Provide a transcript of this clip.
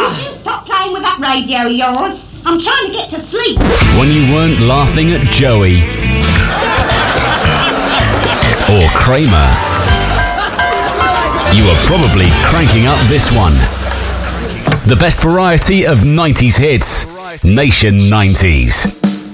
Could you stop playing with that radio of yours? I'm trying to get to sleep. When you weren't laughing at Joey or Kramer, you were probably cranking up this one. The best variety of 90s hits, Nation 90s.